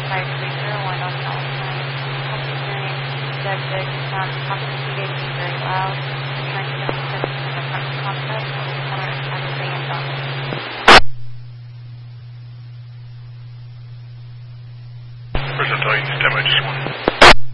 5301 on Palestine. Hope you're hearing subject. Talking to you is very loud. Trying to get the apartment complex on the corner of Saturday and Donald. First, I'll tell you, just